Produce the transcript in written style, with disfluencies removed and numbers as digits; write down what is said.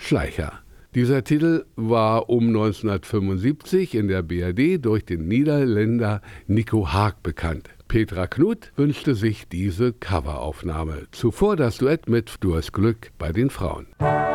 Schleicher. Dieser Titel war um 1975 in der BRD durch den Niederländer Nico Haag bekannt. Petra Knut wünschte sich diese Coveraufnahme. Zuvor das Duett mit Du hast Glück bei den Frauen.